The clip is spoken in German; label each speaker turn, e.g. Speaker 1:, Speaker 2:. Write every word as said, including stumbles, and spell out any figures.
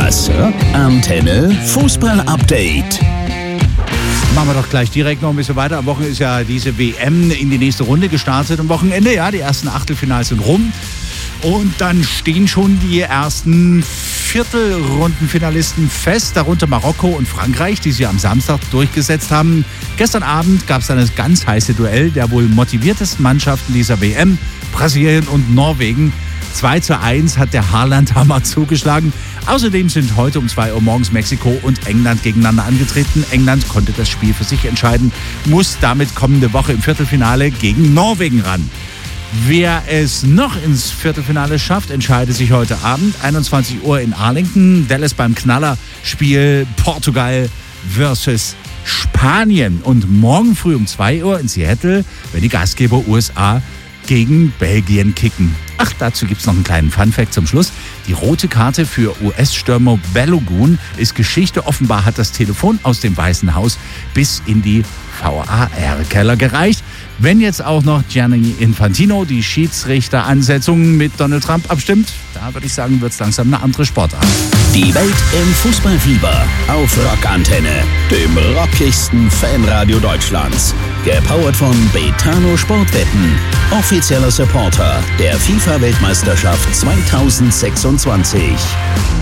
Speaker 1: Das Rockantenne Fußball-Update.
Speaker 2: Machen wir doch gleich direkt noch ein bisschen weiter. Am Wochenende ist ja diese W M in die nächste Runde gestartet. Am Wochenende, ja, die ersten Achtelfinals sind rum. Und dann stehen schon die ersten Viertelrundenfinalisten fest, darunter Marokko und Frankreich, die sich am Samstag durchgesetzt haben. Gestern Abend gab es dann das ganz heiße Duell der wohl motiviertesten Mannschaften dieser W M, Brasilien und Norwegen. zwei zu eins hat der Haaland-Hammer zugeschlagen. Außerdem sind heute um zwei Uhr morgens Mexiko und England gegeneinander angetreten. England konnte das Spiel für sich entscheiden, muss damit kommende Woche im Viertelfinale gegen Norwegen ran. Wer es noch ins Viertelfinale schafft, entscheidet sich heute Abend. einundzwanzig Uhr in Arlington. Dallas beim Knallerspiel Portugal versus Spanien. Und morgen früh um zwei Uhr in Seattle, wenn die Gastgeber U S A gegen Belgien kicken. Ach, dazu gibt es noch einen kleinen Funfact zum Schluss. Die rote Karte für U S-Stürmer Balogun ist Geschichte. Offenbar hat das Telefon aus dem Weißen Haus bis in die V A R-Keller gereicht. Wenn jetzt auch noch Gianni Infantino die Schiedsrichteransetzungen mit Donald Trump abstimmt, da würde ich sagen, wird es langsam eine andere Sportart.
Speaker 1: Die Welt im Fußballfieber auf Rockantenne, dem rockigsten Fanradio Deutschlands. Gepowert von Betano Sportwetten, offizieller Supporter der FIFA-Weltmeisterschaft zweitausendsechsundzwanzig.